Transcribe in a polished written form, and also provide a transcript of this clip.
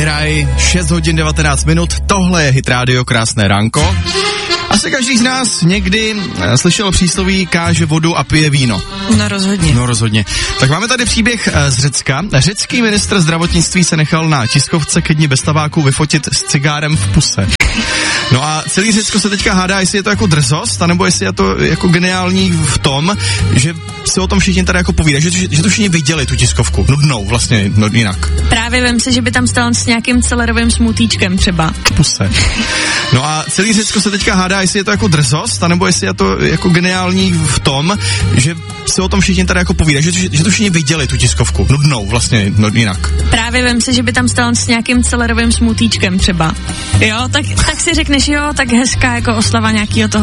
Vyhraj, 6 hodin 19 minut, tohle je Hit Radio, krásné ránko. Asi každý z nás někdy slyšel přísloví káže vodu a pije víno. No rozhodně. Tak máme tady příběh z Řecka. Řecký ministr zdravotnictví se nechal na tiskovce ke dni bez tabáku vyfotit s cigárem v puse. No a celý Řecko se teďka hádá, jestli je to jako drzost, anebo jestli je to jako geniální v tom, že si o tom všichni tady jako povídají, že to všichni viděli, tu tiskovku. Nudnou vlastně, jinak. Právě vem si, že by tam stál s nějakým celerovým smutíčkem třeba. V puse. No a celý Řecko se teďka hádá, jestli je to jako drzost, anebo jestli je to jako geniální v tom, že si o tom všichni tady jako povídají, že to všichni viděli, tu tiskovku. Nudnou vlastně, jinak. Právě vem si, že by tam stál s nějakým celerovým smutíčkem třeba. Jo, tak si řekneš, jo, tak hezká jako oslava nějakého toho